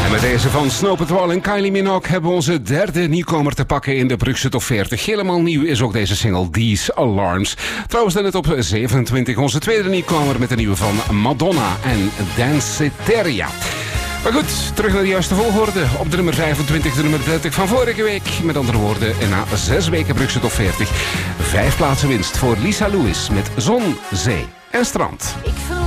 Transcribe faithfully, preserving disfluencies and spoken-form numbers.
En met deze van Snow Patrol en Kylie Minogue hebben we onze derde nieuwkomer te pakken in de Brugse Top veertig. Helemaal nieuw is ook deze single These Alarms. Trouwens dan het op zevenentwintig onze tweede nieuwkomer met de nieuwe van Madonna en Danceteria. Maar goed, terug naar de juiste volgorde. Op de nummer vijfentwintig, de nummer dertig van vorige week. Met andere woorden, na zes weken Brugse Top veertig. Vijf plaatsen winst voor Lisa Lewis met Zon, Zee en Strand. Ik